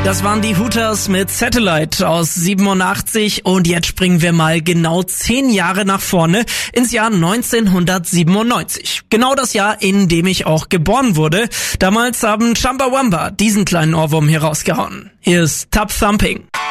Das waren die Hooters mit Satellite aus 87 und jetzt springen wir mal genau 10 Jahre nach vorne ins Jahr 1997. Genau das Jahr, in dem ich auch geboren wurde. Damals haben Chumbawamba diesen kleinen Ohrwurm hier rausgehauen. Hier ist Tub Thumping.